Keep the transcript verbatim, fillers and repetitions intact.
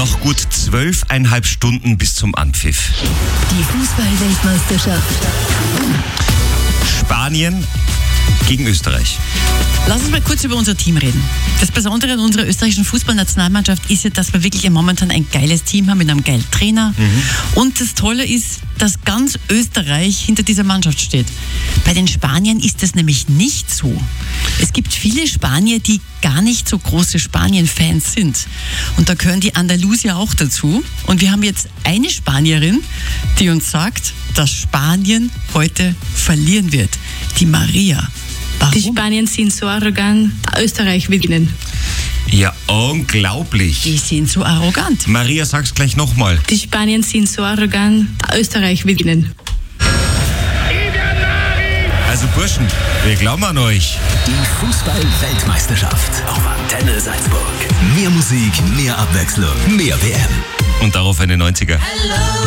Noch gut zwölfeinhalb Stunden bis zum Anpfiff. Die Fußball-Weltmeisterschaft. Spanien gegen Österreich. Lass uns mal kurz über unser Team reden. Das Besondere an unserer österreichischen Fußballnationalmannschaft ist ja, dass wir wirklich momentan ein geiles Team haben mit einem geilen Trainer. Mhm. Und das Tolle ist, dass ganz Österreich hinter dieser Mannschaft steht. Bei den Spaniern ist das nämlich nicht so. Es gibt viele Spanier, die gar nicht so große Spanien-Fans sind. Und da gehören die Andalusier auch dazu. Und wir haben jetzt eine Spanierin, die uns sagt, dass Spanien heute verlieren wird. Die Maria. Warum? Die Spanier sind so arrogant, Österreich will gewinnen. Ja, unglaublich. Die sind so arrogant. Maria, sag's gleich nochmal. Die Spanier sind so arrogant, Österreich will gewinnen. Also Burschen, wir glauben an euch. Die Fußball-Weltmeisterschaft auf Antenne Salzburg. Mehr Musik, mehr Abwechslung, mehr W M. Und darauf eine neunziger. Hello.